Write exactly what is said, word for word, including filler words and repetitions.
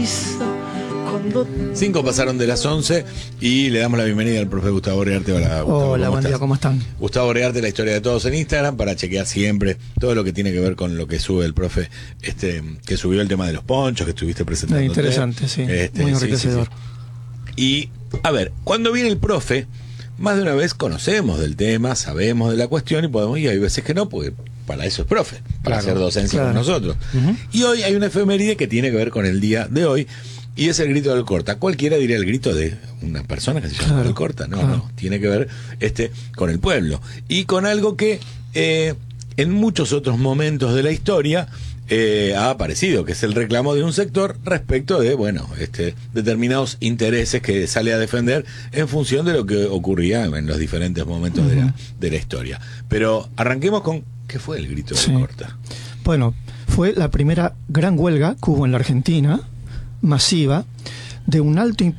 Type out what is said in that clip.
Cinco pasaron de las once y le damos la bienvenida al profe Gustavo Orearte. Hola, Gustavo, Hola, buen día, ¿cómo están? Gustavo Orearte, la historia de todos en Instagram, para chequear siempre todo lo que tiene que ver con lo que sube el profe, este que subió el tema de los ponchos, que estuviste presentando. Interesante, sí, este, muy enriquecedor. Sí, sí, sí. Y, a ver, cuando viene el profe, más de una vez conocemos del tema, sabemos de la cuestión y podemos, y hay veces que no, porque para eso es profe, para Claro, hacer docencia claro. con nosotros. Uh-huh. Y hoy hay una efeméride que tiene que ver con el día de hoy, y es el grito del Corta. Cualquiera diría el grito de una persona que se llama Claro, el Corta. No, claro. no, tiene que ver este con el pueblo. Y con algo que eh, en muchos otros momentos de la historia eh, ha aparecido, que es el reclamo de un sector respecto de, bueno, este determinados intereses que sale a defender en función de lo que ocurría en los diferentes momentos uh-huh. de, la, de la historia. Pero arranquemos con, ¿qué fue el grito sí. del Corta? Bueno, fue la primera gran huelga que hubo en la Argentina, masiva, de un alto